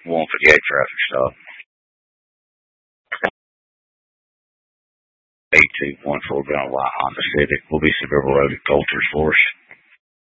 158 traffic stop. 8214 bound white Honda Civic. Will be Suburban Road at Coulter's Force.